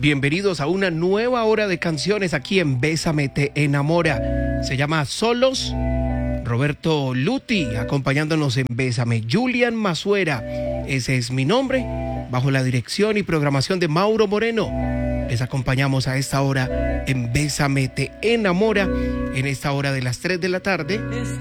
Bienvenidos a una nueva hora de canciones aquí en Bésame te enamora. Se llama Solos. Roberto Luti acompañándonos en Bésame. Julian Mazuera, ese es mi nombre, bajo la dirección y programación de Mauro Moreno. Les acompañamos a esta hora en Bésame te enamora, en esta hora de las 3 de la tarde.